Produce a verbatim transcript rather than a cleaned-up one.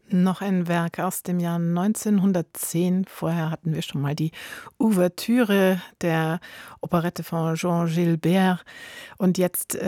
Noch ein Werk aus dem Jahr neunzehnhundertzehn. Vorher hatten wir schon mal die Ouvertüre der Operette von Jean Gilbert. Und jetzt